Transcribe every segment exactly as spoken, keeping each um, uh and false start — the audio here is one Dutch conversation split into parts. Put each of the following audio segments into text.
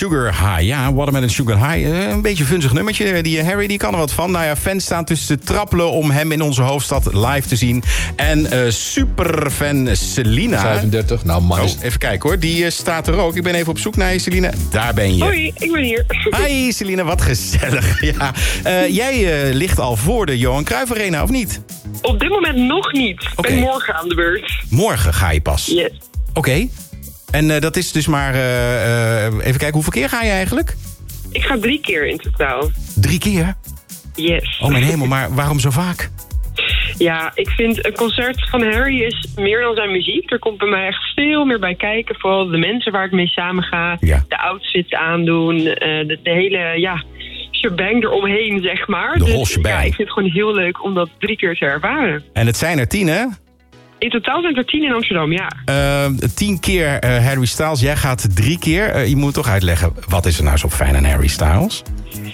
Sugar High. Ja, Watermelon Sugar High. Uh, een beetje een vunzig nummertje. Die Harry die kan er wat van. Nou ja, fans staan tussen te trappelen om hem in onze hoofdstad live te zien. En uh, superfan Selina. vijfendertig, nou man. Oh, even kijken hoor, die uh, staat er ook. Ik ben even op zoek naar je, Selina. Daar ben je. Hoi, ik ben hier. Hi Selina, wat gezellig. Ja. Uh, jij uh, ligt al voor de Johan Cruijff Arena, of niet? Op dit moment nog niet. Ik okay. ben morgen aan de beurt. Morgen ga je pas? Yes. Oké. Okay. En uh, dat is dus maar... Uh, uh, even kijken, hoeveel keer ga je eigenlijk? Ik ga drie keer in totaal. Drie keer? Yes. Oh mijn hemel, maar waarom zo vaak? Ja, ik vind een concert van Harry is meer dan zijn muziek. Er komt bij mij echt veel meer bij kijken. Vooral de mensen waar ik mee samen ga. Ja. De outfits aandoen. Uh, de, de hele, ja... shebang eromheen, zeg maar. De dus, whole shebang. Ja, ik vind het gewoon heel leuk om dat drie keer te ervaren. En het zijn er tien, hè? In totaal zijn er tien in Amsterdam, ja. Uh, tien keer uh, Harry Styles. Jij gaat drie keer. Uh, je moet toch uitleggen, wat is er nou zo fijn aan Harry Styles?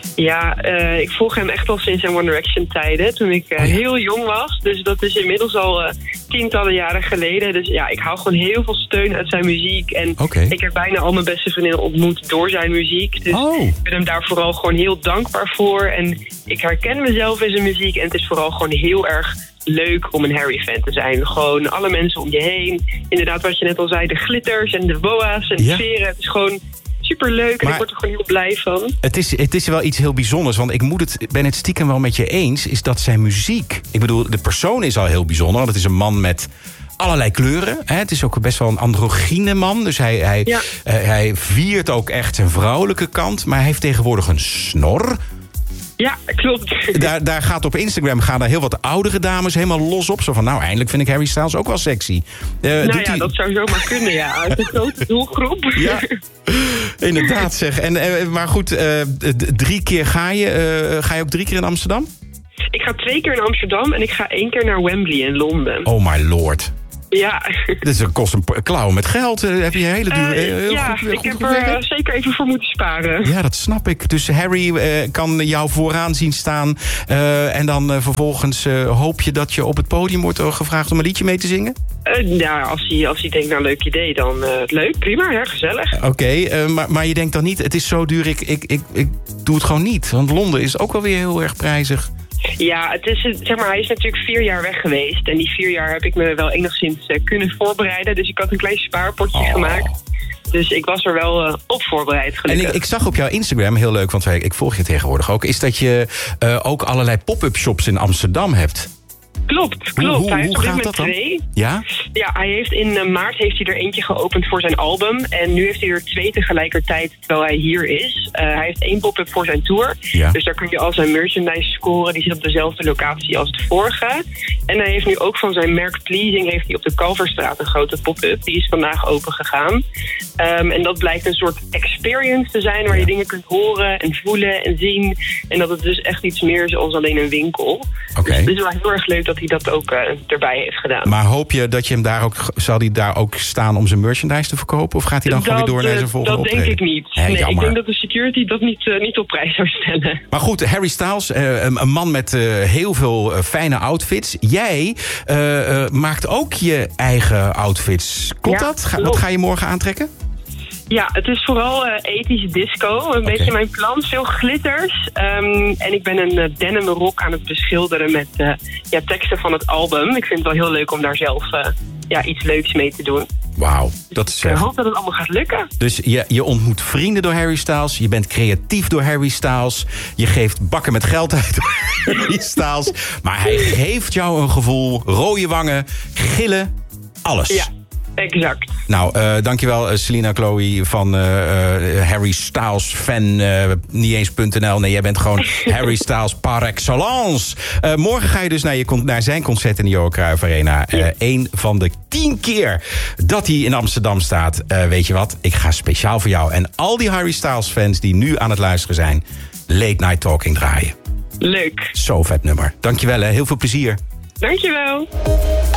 Ja, uh, ik volg hem echt al sinds zijn One Direction tijden. Toen ik uh, oh ja. heel jong was. Dus dat is inmiddels al uh, tientallen jaren geleden. Dus ja, ik hou gewoon heel veel steun uit zijn muziek. En okay. ik heb bijna al mijn beste vriendinnen ontmoet door zijn muziek. Dus oh. ik ben hem daar vooral gewoon heel dankbaar voor. En ik herken mezelf in zijn muziek. En het is vooral gewoon heel erg leuk om een Harry-fan te zijn. Gewoon alle mensen om je heen. Inderdaad, wat je net al zei, de glitters en de boa's en de ja. sferen. Het is gewoon superleuk en maar ik word er gewoon heel blij van. Het is, het is wel iets heel bijzonders, want ik moet het, ben het stiekem wel met je eens, is dat zijn muziek... Ik bedoel, de persoon is al heel bijzonder, want het is een man met allerlei kleuren. Hè? Het is ook best wel een androgyne man, dus hij, hij, ja. uh, hij viert ook echt zijn vrouwelijke kant, maar hij heeft tegenwoordig een snor... Ja, klopt. Daar, daar gaat op Instagram gaan daar heel wat oudere dames helemaal los op. Zo van, nou, eindelijk vind ik Harry Styles ook wel sexy. Uh, nou ja, die... dat zou zomaar kunnen, ja. Uit een grote doelgroep. Ja, inderdaad zeg. En, uh, maar goed, uh, drie keer ga je. Uh, ga je ook drie keer in Amsterdam? Ik ga twee keer in Amsterdam en ik ga één keer naar Wembley in Londen. Oh my lord. Ja. Dus dat kost een klauw met geld. Heb je een hele duur. Uh, heel ja, goed, ik goed heb er uh, zeker even voor moeten sparen. Ja, dat snap ik. Dus Harry uh, kan jou vooraan zien staan. Uh, en dan uh, vervolgens uh, hoop je dat je op het podium wordt gevraagd om een liedje mee te zingen? Uh, ja, als hij, als hij denkt, nou, leuk idee, dan uh, leuk, prima, ja, gezellig. Oké, okay, uh, maar, maar je denkt dan niet, het is zo duur, ik, ik, ik, ik doe het gewoon niet. Want Londen is ook wel weer heel erg prijzig. Ja, het is, zeg maar, hij is natuurlijk vier jaar weg geweest. En die vier jaar heb ik me wel enigszins uh, kunnen voorbereiden. Dus ik had een klein spaarpotje oh. gemaakt. Dus ik was er wel uh, op voorbereid, gelukkig. En ik, ik zag op jouw Instagram, heel leuk, want ik volg je tegenwoordig ook... is dat je uh, ook allerlei pop-up shops in Amsterdam hebt. Klopt, klopt. Hoe, hoe, hij heeft hoe gaat dat dan? Twee. Ja? Ja, hij heeft in uh, maart heeft hij er eentje geopend voor zijn album. En nu heeft hij er twee tegelijkertijd terwijl hij hier is. Uh, hij heeft één pop-up voor zijn tour. Ja. Dus daar kun je al zijn merchandise scoren. Die zit op dezelfde locatie als de vorige. En hij heeft nu ook van zijn merk Pleasing... heeft hij op de Kalverstraat een grote pop-up. Die is vandaag open gegaan. Um, en dat blijkt een soort experience te zijn... waar ja. je dingen kunt horen en voelen en zien. En dat het dus echt iets meer is als alleen een winkel. Oké. Okay. Dus het is wel heel erg leuk dat hij dat ook uh, erbij heeft gedaan. Maar hoop je dat je hem daar ook... zal hij daar ook staan om zijn merchandise te verkopen? Of gaat hij dan dat, gewoon weer door naar zijn volgende dat optreden? Dat denk ik niet. Hey, nee, jammer. ik denk dat de security dat niet, uh, niet op prijs zou stellen. Maar goed, Harry Styles, uh, een man met uh, heel veel uh, fijne outfits. Jij uh, uh, maakt ook je eigen outfits. Klopt ja, dat? Ga, wat ga je morgen aantrekken? Ja, het is vooral uh, ethische disco. Een okay. beetje mijn plan. Veel glitters. Um, en ik ben een uh, denim rok aan het beschilderen met uh, ja, teksten van het album. Ik vind het wel heel leuk om daar zelf uh, ja, iets leuks mee te doen. Wauw, dat is... Ik uh, hoop dat het allemaal gaat lukken. Dus je, je ontmoet vrienden door Harry Styles. Je bent creatief door Harry Styles. Je geeft bakken met geld uit door Harry Styles. Maar hij geeft jou een gevoel. Rode wangen, gillen, alles. Ja. Exact. Nou, uh, dankjewel uh, Selina Chloe van uh, uh, Harry Styles fan. Uh, niet eens .nl. Nee, jij bent gewoon Harry Styles par excellence. Uh, morgen ga je dus naar, je, naar zijn concert in de Johan Cruijff Arena. Uh, ja. Een van de tien keer dat hij in Amsterdam staat. Uh, weet je wat? Ik ga speciaal voor jou en al die Harry Styles fans die nu aan het luisteren zijn... Late Night Talking draaien. Leuk. Zo vet nummer. Dankjewel, hè. Heel veel plezier. Dankjewel.